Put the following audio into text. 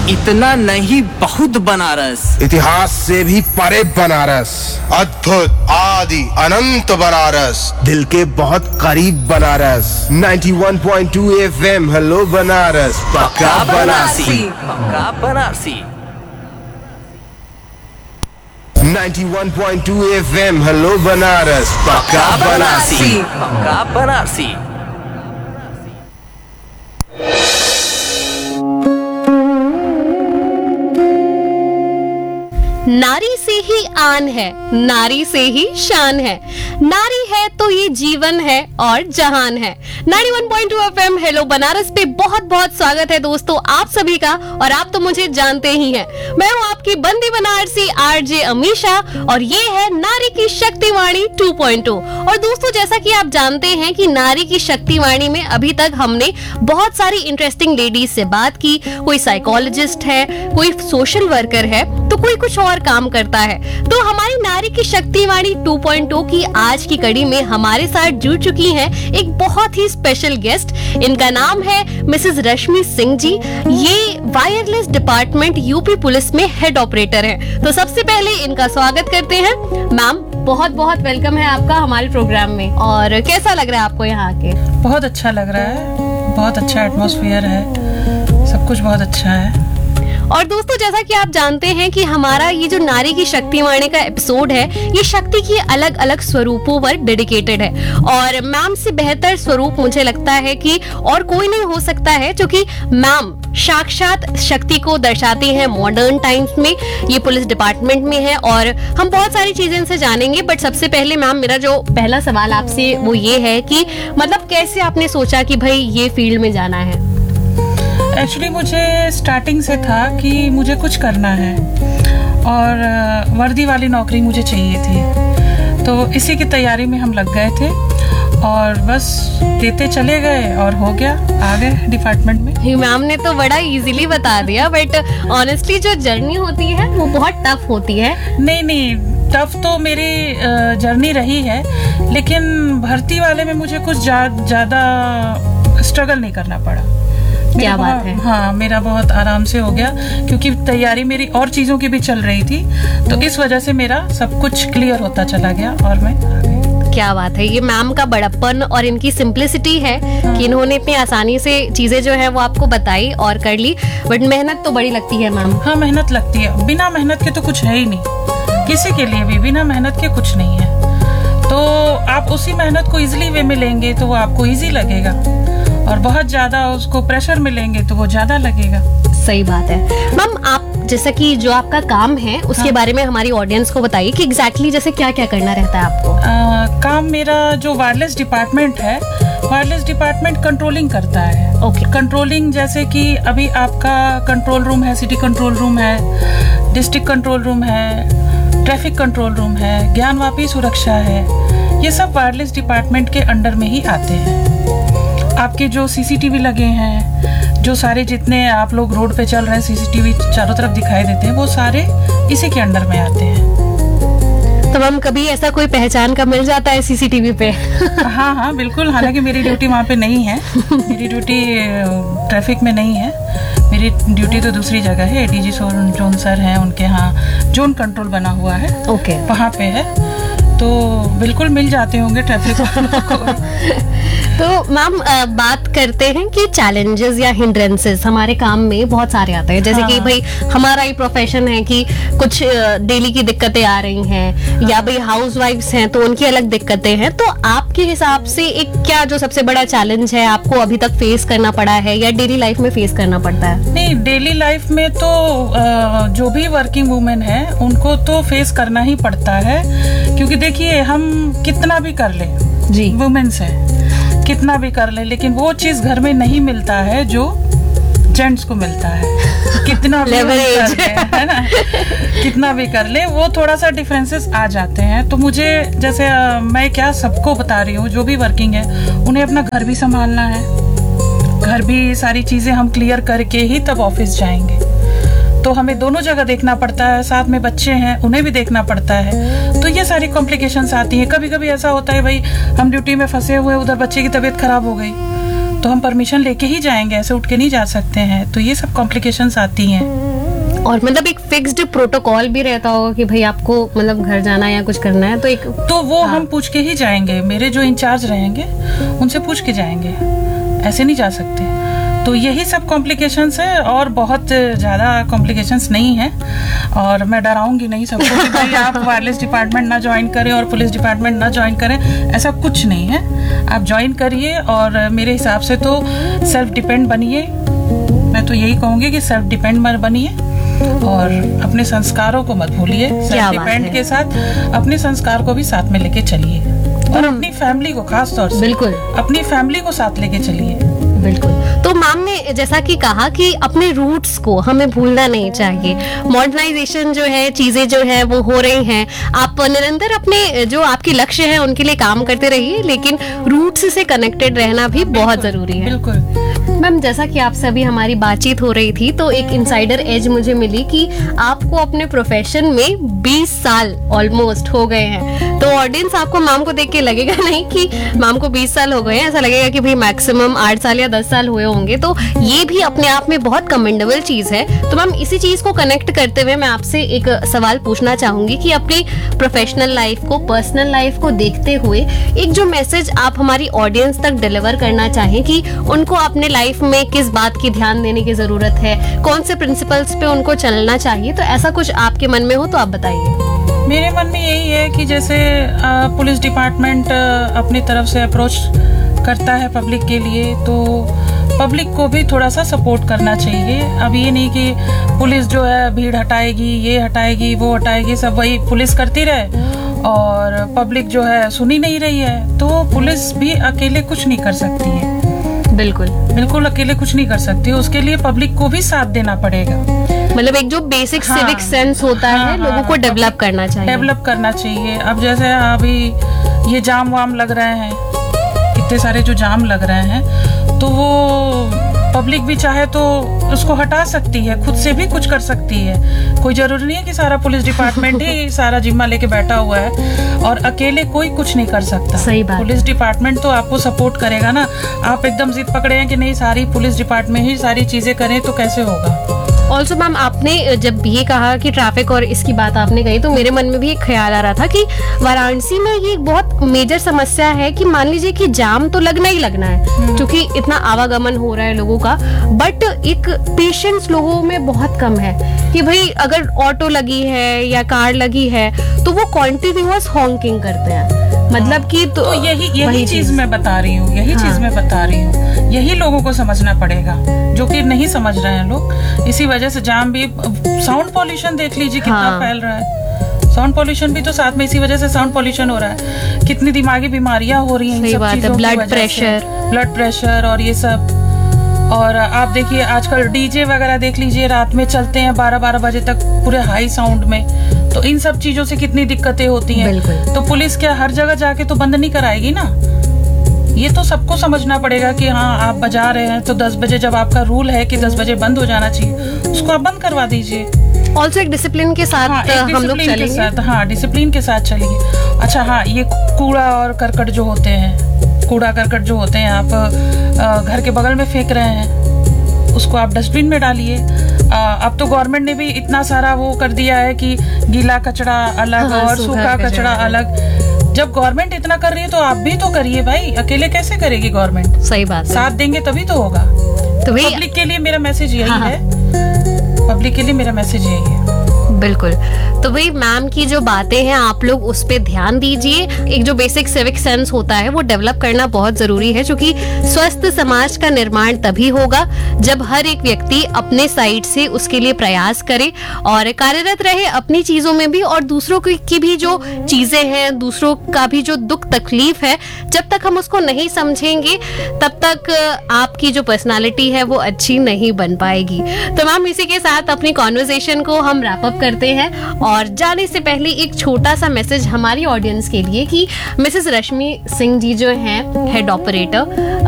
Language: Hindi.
इतना नहीं बहुत बनारस, इतिहास से भी परे बनारस, अद्भुत आदि अनंत बनारस, दिल के बहुत करीब बनारस। 91.2 FM हेलो बनारस, पक्का बनारसी, पक्का बनारसी। 91.2 FM हेलो बनारस, पक्का बनारसी, पक्का बनारसी। नारी से ही आन है, नारी से ही शान है, नारी है तो ये जीवन है और जहान है। 91.2 FM हेलो बनारस पे बहुत बहुत स्वागत है दोस्तों आप सभी का। और आप तो मुझे जानते ही हैं, मैं हूँ आपकी बंदी बनारसी आरजे अमीशा और ये है नारी की शक्तिवाणी 2.0। और दोस्तों जैसा कि आप जानते हैं कि नारी की शक्तिवाणी में अभी तक हमने बहुत सारी इंटरेस्टिंग लेडीज से बात की। कोई साइकोलॉजिस्ट है, कोई सोशल वर्कर है, तो कोई कुछ और काम करता है। तो हमारी नारी की शक्तिवाणी 2.0 की आज की कड़ी में हमारे साथ जुड़ चुकी हैं एक बहुत ही स्पेशल गेस्ट। इनका नाम है मिसेस रश्मि सिंह जी। ये वायरलेस डिपार्टमेंट यूपी पुलिस में हेड ऑपरेटर हैं। तो सबसे पहले इनका स्वागत करते हैं। मैम बहुत बहुत वेलकम है आपका हमारे प्रोग्राम में। और कैसा लग रहा है आपको यहाँ आके? बहुत अच्छा लग रहा है, बहुत अच्छा एटमॉस्फेयर है, सब कुछ बहुत अच्छा है। और दोस्तों जैसा कि आप जानते हैं कि हमारा ये जो नारी की शक्तिवाणी का एपिसोड है ये शक्ति की अलग अलग स्वरूपों पर डेडिकेटेड है। और मैम से बेहतर स्वरूप मुझे लगता है कि और कोई नहीं हो सकता है, क्योंकि मैम साक्षात शक्ति को दर्शाती हैं मॉडर्न टाइम्स में। ये पुलिस डिपार्टमेंट में है और हम बहुत सारी चीजें इनसे जानेंगे। बट सबसे पहले मैम मेरा जो पहला सवाल आपसे वो ये है कि मतलब कैसे आपने सोचा कि भाई ये फील्ड में जाना है? एक्चुअली मुझे स्टार्टिंग से था कि मुझे कुछ करना है और वर्दी वाली नौकरी मुझे चाहिए थी, तो इसी की तैयारी में हम लग गए थे और बस देते चले गए और हो गया, आ गए डिपार्टमेंट में। मैम ने तो बड़ा इजीली बता दिया, बट ऑनेस्टली जो जर्नी होती है वो बहुत टफ होती है। नहीं, टफ तो मेरी जर्नी रही है, लेकिन भर्ती वाले में मुझे कुछ ज़्यादा स्ट्रगल नहीं करना पड़ा। क्या बात है। हाँ, मेरा बहुत आराम से हो गया, क्योंकि तैयारी मेरी और चीजों की भी चल रही थी, तो इस वजह से मेरा सब कुछ क्लियर होता चला गया और मैं आ गई। क्या बात है। ये मैम का बड़प्पन और इनकी सिंप्लिसिटी है कि इन्होंने इतनी आसानी से चीजें जो है वो आपको बताई और कर ली। बट मेहनत तो बड़ी लगती है मैम। हाँ, मेहनत लगती है, बिना मेहनत के तो कुछ है ही नहीं, किसी के लिए भी बिना मेहनत के कुछ नहीं है। तो आप उसी मेहनत को इजिली वे में लेंगे तो वो आपको इजी लगेगा, और बहुत ज्यादा उसको प्रेशर में लेंगे तो वो ज्यादा लगेगा। सही बात है। मैम आप जैसा कि जो आपका काम है उसके बारे में हमारी ऑडियंस को बताइए कि एग्जैक्टली जैसे क्या क्या करना रहता है आपको? काम मेरा जो वायरलेस डिपार्टमेंट है, वायरलेस डिपार्टमेंट कंट्रोलिंग करता है। ओके। कंट्रोलिंग जैसे कि अभी आपका कंट्रोल रूम है, सिटी कंट्रोल रूम है, डिस्ट्रिक्ट कंट्रोल रूम है, ट्रैफिक कंट्रोल रूम है, ज्ञानवापी सुरक्षा है, ये सब वायरलेस डिपार्टमेंट के अंडर में ही आते हैं। आपके जो सीसीटीवी लगे हैं, जो सारे जितने आप लोग रोड पे चल रहे हैं सीसीटीवी चारों तरफ दिखाई देते हैं, वो सारे इसी के अंडर में आते हैं। तो मैम कभी ऐसा कोई पहचान का मिल जाता है सीसीटीवी पे? हाँ बिल्कुल। हालांकि मेरी ड्यूटी वहाँ पे नहीं है, मेरी ड्यूटी ट्रैफिक में नहीं है, मेरी ड्यूटी तो दूसरी जगह है। डीजी जोन सर हैं, उनके यहाँ जोन कंट्रोल बना हुआ है। ओके। वहाँ पे है, तो बिल्कुल मिल जाते होंगे ट्रैफिक वालों को। तो मैम बात करते हैं कि चैलेंजेस या हिंड्रेंसेस हमारे काम में बहुत सारे आते हैं। जैसे कि भाई हमारा ही प्रोफेशन है कि कुछ डेली की दिक्कतें आ रही हैं, या भाई हाउसवाइफ्स हैं तो उनकी अलग दिक्कतें हैं। तो आपके हिसाब से एक क्या जो सबसे बड़ा चैलेंज है आपको अभी तक फेस करना पड़ा है या डेली लाइफ में फेस करना पड़ता है? नहीं, डेली लाइफ में तो जो भी वर्किंग वुमेन है उनको तो फेस करना ही पड़ता है, क्योंकि देखिए हम कितना भी कर ले जी, वुमेन्स है, कितना भी कर ले, लेकिन वो चीज घर में नहीं मिलता है जो जेंट्स को मिलता है। कितना भी कर ले, है ना, कितना भी कर ले, वो थोड़ा सा डिफरेंसेस आ जाते हैं। तो मुझे जैसे मैं क्या सबको बता रही हूँ, जो भी वर्किंग है उन्हें अपना घर भी संभालना है, घर भी सारी चीजें हम क्लियर करके ही तब ऑफिस जाएंगे, तो हमें दोनों जगह देखना पड़ता है। साथ में बच्चे हैं, उन्हें भी देखना पड़ता है, तो ये सारी कॉम्प्लिकेशंस आती हैं। कभी कभी ऐसा होता है भाई हम ड्यूटी में फंसे हुए, उधर बच्चे की तबीयत खराब हो गई, तो हम परमिशन लेके ही जाएंगे, ऐसे उठ के नहीं जा सकते हैं। तो ये सब कॉम्प्लिकेशंस आती हैं। और मतलब एक फिक्स्ड प्रोटोकॉल भी रहता होगा कि भाई आपको मतलब घर जाना है या कुछ करना है, तो वो हम पूछ के ही जाएंगे, मेरे जो इंचार्ज रहेंगे उनसे पूछ के जाएंगे, ऐसे नहीं जा सकते। तो यही सब कॉम्प्लिकेशंस है, और बहुत ज़्यादा कॉम्प्लिकेशंस नहीं है। और मैं डराऊंगी नहीं सबको कि भाई आप वायरलेस डिपार्टमेंट ना ज्वाइन करें और पुलिस डिपार्टमेंट ना ज्वाइन करें, ऐसा कुछ नहीं है। आप ज्वाइन करिए, और मेरे हिसाब से तो सेल्फ डिपेंड बनिए। मैं तो यही कहूँगी कि सेल्फ डिपेंड मत बनिए, और अपने संस्कारों को मत भूलिए। सेल्फ डिपेंड के साथ अपने संस्कार को भी साथ में लेके चलिए, और अपनी फैमिली को, खास तौर से बिल्कुल अपनी फैमिली को साथ लेके चलिए। बिल्कुल। तो मैम ने जैसा कि कहा कि अपने रूट्स को हमें भूलना नहीं चाहिए। मॉडर्नाइजेशन जो है, चीजें जो है वो हो रही हैं, आप निरंतर अपने जो आपके लक्ष्य है उनके लिए काम करते रहिए, लेकिन रूट्स से कनेक्टेड रहना भी बहुत जरूरी है। बिल्कुल। मैम, जैसा कि आपसे अभी हमारी बातचीत हो रही थी, तो एक इनसाइडर एज मुझे मिली कि आपको अपने प्रोफेशन में 20 साल ऑलमोस्ट हो गए हैं। तो ऑडियंस आपको मैम को देख के लगेगा नहीं कि मैम को 20 साल हो गए हैं, ऐसा लगेगा कि भाई मैक्सिमम 8 साल या 10 साल हुए होंगे। तो ये भी अपने आप में बहुत कमेंडेबल चीज है। तो मैम, इसी चीज को कनेक्ट करते हुए मैं आपसे एक सवाल पूछना चाहूंगी कि अपनी प्रोफेशनल लाइफ को, पर्सनल लाइफ को देखते हुए एक जो मैसेज आप हमारी ऑडियंस तक डिलीवर करना चाहें कि उनको अपने लाइफ में किस बात की ध्यान देने की जरूरत है, कौन से प्रिंसिपल्स पे उनको चलना चाहिए, तो ऐसा कुछ आपके मन में हो तो आप बताइए। मेरे मन में यही है कि जैसे पुलिस डिपार्टमेंट अपनी तरफ से अप्रोच करता है पब्लिक के लिए, तो पब्लिक को भी थोड़ा सा सपोर्ट करना चाहिए। अब ये नहीं कि पुलिस जो है भीड़ हटाएगी, ये हटाएगी, वो हटाएगी, सब वही पुलिस करती रहे और पब्लिक जो है सुन ही नहीं रही है। तो पुलिस भी अकेले कुछ नहीं कर सकती है। बिल्कुल बिल्कुल अकेले कुछ नहीं कर सकती, उसके लिए पब्लिक को भी साथ देना पड़ेगा। मतलब एक जो बेसिक सिविक सेंस होता है, लोगों को डेवलप करना चाहिए। डेवलप करना चाहिए। अब जैसे अभी ये जाम वाम लग रहे हैं, कितने सारे जो जाम लग रहे हैं, तो वो पब्लिक भी चाहे तो उसको हटा सकती है, खुद से भी कुछ कर सकती है। कोई जरूरी नहीं है कि सारा पुलिस डिपार्टमेंट ही सारा जिम्मा लेके बैठा हुआ है और अकेले कोई कुछ नहीं कर सकता। सही बात। पुलिस डिपार्टमेंट तो आपको सपोर्ट करेगा ना। आप एकदम जिद पकड़े हैं कि नहीं सारी पुलिस डिपार्टमेंट ही सारी चीजें करें, तो कैसे होगा। ऑल्सो मैम, आपने जब ये कहा कि ट्रैफिक और इसकी बात आपने कही, तो मेरे मन में भी एक ख्याल आ रहा था कि वाराणसी में ये एक बहुत मेजर समस्या है कि मान लीजिए कि जाम तो लगना ही लगना है, क्योंकि इतना आवागमन हो रहा है लोगों का, बट एक पेशेंस लोगों में बहुत कम है कि भाई अगर ऑटो लगी है या कार लगी है तो वो कॉन्टिन्यूअस हॉन्किंग करते हैं। मतलब कि तो यही चीज मैं बता रही हूँ, यही चीज मैं बता रही हूँ। यही लोगों को समझना पड़ेगा, जो कि नहीं समझ रहे हैं लोग। इसी वजह से जाम भी, साउंड पॉल्यूशन देख लीजिए कितना फैल रहा है। साउंड पॉल्यूशन भी तो साथ में, इसी वजह से साउंड पॉल्यूशन हो रहा है। कितनी दिमागी बीमारियां हो रही हैं इन सब चीजों की वजह से। ब्लड प्रेशर और ये सब। और आप देखिए आजकल डीजे वगैरह देख लीजिए, रात में चलते हैं 12-12 बजे तक पूरे हाई साउंड में। तो इन सब चीजों से कितनी दिक्कतें होती हैं। तो पुलिस क्या हर जगह जाके तो बंद नहीं कराएगी ना। ये तो सबको समझना पड़ेगा कि हाँ आप बजा रहे हैं तो 10 बजे, जब आपका रूल है कि 10 बजे बंद हो जाना चाहिए, उसको आप बंद करवा दीजिए। ऑल्सो एक डिसिप्लिन के साथ हम लोग चलेंगे। हाँ, डिसिप्लिन के साथ चलेंगे। अच्छा हाँ, ये कूड़ा और करकट जो होते हैं, कूड़ा करकट जो होते हैं, आप घर के बगल में फेंक रहे हैं, उसको आप डस्टबिन में डालिए। अब तो गवर्नमेंट ने भी इतना सारा वो कर दिया है कि गीला कचरा अलग और सूखा कचरा अलग। जब गवर्नमेंट इतना कर रही है तो आप भी तो करिए भाई, अकेले कैसे करेगी गवर्नमेंट। सही बात है। साथ देंगे तभी तो होगा। तो पब्लिक के लिए मेरा मैसेज यही है, पब्लिक के लिए मेरा मैसेज यही है। बिल्कुल। तो भाई मैम की जो बातें हैं आप लोग उस पे ध्यान दीजिए। एक जो बेसिक सिविक सेंस होता है वो डेवलप करना बहुत जरूरी है, क्योंकि स्वस्थ समाज का निर्माण तभी होगा जब हर एक व्यक्ति अपने साइड से उसके लिए प्रयास करे और कार्यरत रहे अपनी चीजों में भी, और दूसरों की भी जो चीजें हैं, दूसरों का भी जो दुख तकलीफ है, जब तक हम उसको नहीं समझेंगे तब तक आपकी जो पर्सनालिटी है वो अच्छी नहीं बन पाएगी। तो मैम इसी के साथ अपनी कॉन्वर्सेशन को हम रैप अप करते हैं, और जाने से पहले एक छोटा सा मैसेज हमारी ऑडियंस के लिए कि मिसेस रश्मि सिंह जी जो हैं हेड ऑपरेटर